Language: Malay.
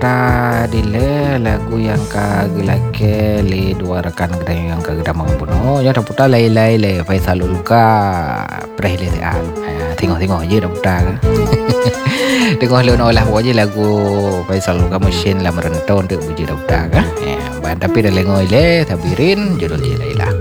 dile lagu yang kagilake li dua rekan kedai yang kageda mengbunuh ya daputa lai-lai le Faisal Ulka prehile an tengok-tengok je daputa kan tengok le olah je lagu Faisal Ulka mesin la merenton tu buji daputa kan tapi dah lengoi le tabirin judul je laila